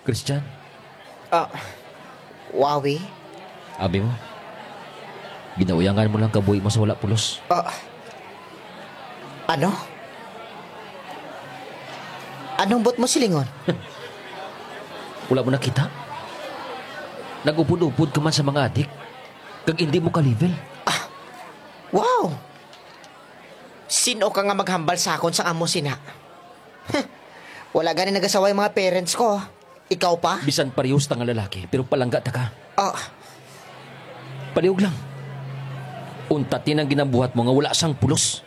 Christian, Ah, Wawi? abi mo. Ginauyangan mo lang kabuhi mo sa wala pulos. Ano? Anong bot mo silingon? Wala mo nakita? Nagupod-upod ka man sa mga adik. Kag hindi mo ka-level. Wow! Sino ka nga maghambal sa akon sa amo sina? Wala gani nagasawa yung mga parents ko. Ikaw pa? Bisan parehas ta nga lalaki, pero palangga ta ka. Ah, Palihog lang. Untatin ang ginabuhat mo nga wala sang pulos.